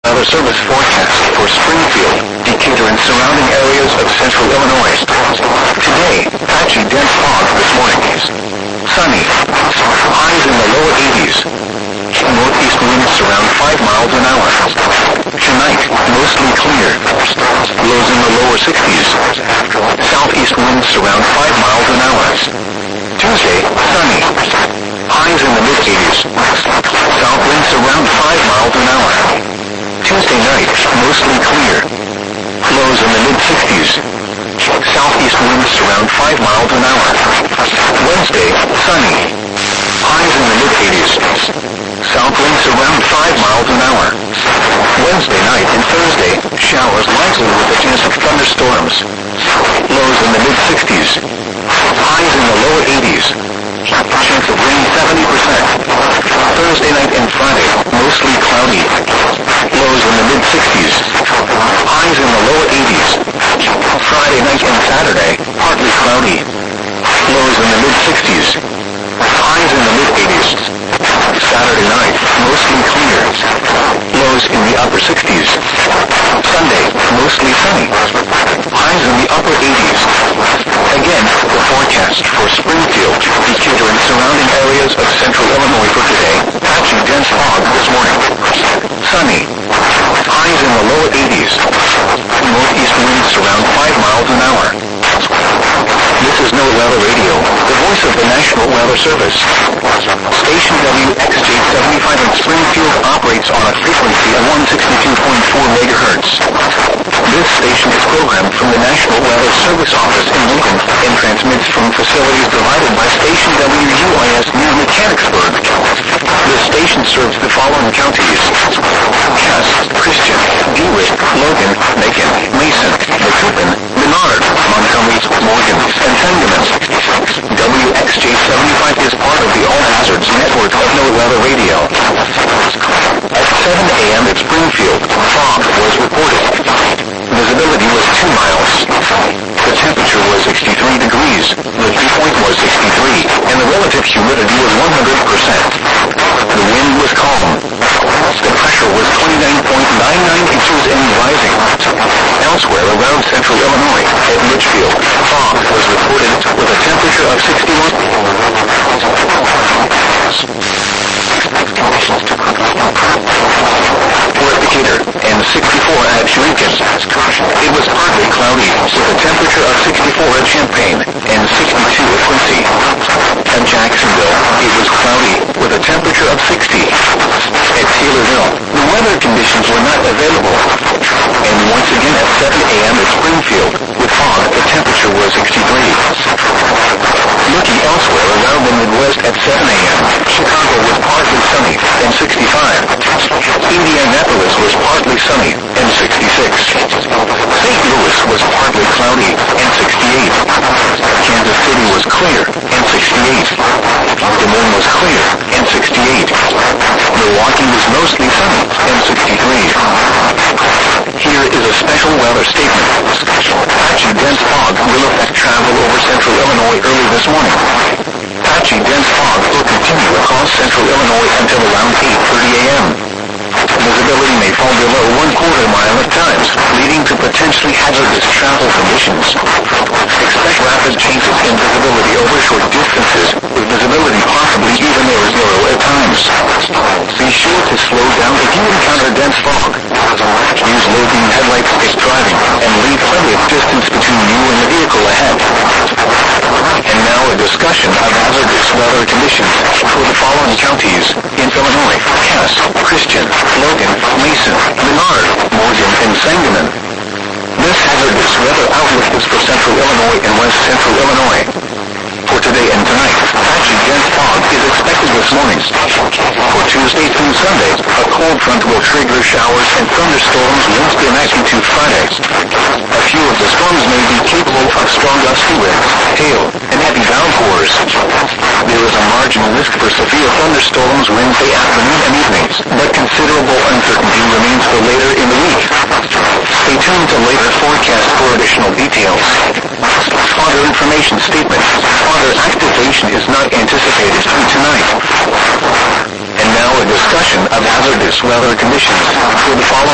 Weather Service forecast for Springfield, Decatur, and surrounding areas of central Illinois. Today, patchy dense fog this morning. Sunny. Highs in the lower 80s. Northeast winds around 5 miles an hour. Tonight, mostly clear. Lows in the lower 60s. Southeast winds around 5 miles an hour. Tuesday, sunny. Highs in the mid-80s. South winds around 5 miles an hour. Tuesday night, mostly clear. Lows in the mid-60s. Southeast winds around 5 miles an hour. Wednesday, sunny. Highs in the mid-80s. South winds around 5 miles an hour. Wednesday night and Thursday, showers likely with a chance of thunderstorms. Lows in the mid-60s. Highs in the lower 80s. Chance of rain 70%. Thursday night and Friday, mostly cloudy. Lows in the mid-60s. Highs in the lower 80s. Friday night and Saturday, partly cloudy. Lows in the mid-60s. Highs in the mid-80s. Saturday night, mostly clear. Lows in the upper 60s. Sunday, mostly sunny. Highs in the upper 80s. Again, the forecast for Springfield, Decatur, and surrounding areas of central Illinois for today. Patchy dense fog this morning. Sunny. Highs in the lower 80s. Northeast winds around 5 miles an hour. This is NOAA Weather Radio, the voice of the National Weather Service. Station WXJ75 in Springfield operates on a frequency of 162.4 megahertz. This station is programmed from the National Weather Service office in Lincoln and transmits from facilities provided by Station WUIS near Mechanicsburg. The station serves the following counties: Cass, Christian, DeWitt, Logan, Macon, Mason, Macoupin, Menard, Montgomery, Morgan, and Sangamon. WXJ75 is part of the All Hazards Network of NOAA Weather Radio. At 7 a.m. at Springfield, fog was reported. Visibility was 2 miles. The temperature was 63 degrees. The dew point was 63, and the relative humidity was 100%. The wind was calm. The pressure was 29.99 inches and rising. Elsewhere around central Illinois, at Litchfield, fog was reported with a temperature of 61. For Decatur and 64 at Lincoln. It was partly cloudy with a temperature of 64 at Champaign and 62 at Quincy. At Jacksonville, it was cloudy with a temperature of 60. At Taylorville, the weather conditions were not available. And once again at 7 a.m. at Springfield, with fog, the temperature was 63. Looking elsewhere around the Midwest at 7 a.m., Chicago was partly sunny and 65. Indianapolis was partly sunny and 66. St. Louis was partly cloudy and 68. Kansas City was clear and 68. Des Moines was clear and 68. Milwaukee was mostly sunny and 63. Here is a special weather statement. Patchy dense fog will affect travel over central Illinois early this morning. Patchy dense fog will continue across central Illinois until around 8:30 a.m. Visibility may fall below 1/4 mile at times, leading to potentially hazardous travel conditions. Expect rapid changes in visibility over short distances, with visibility possibly even near zero at times. Be sure to slow down if you encounter dense fog. Use low-beam headlights if driving, and leave plenty of distance between you and the vehicle ahead. And now a discussion of hazardous weather conditions for the following counties in Illinois: Cass, Christian, Logan, Mason, Menard, Morgan, and Sangamon. This hazardous weather outlook is for central Illinois and west central Illinois. For today and tonight, patchy dense fog is expected this morning. For Tuesday through Sunday, a cold front will trigger showers and thunderstorms Wednesday night into Friday. A few of the storms may be capable of strong gusty winds, hail, and heavy downpours. There is a marginal risk for severe thunderstorms Wednesday afternoon and evenings, but considerable uncertainty remains for later in the week. Stay tuned to later forecast for additional details. Fodder information statement. Fodder activation is not anticipated through tonight. And now a discussion of hazardous weather conditions for the following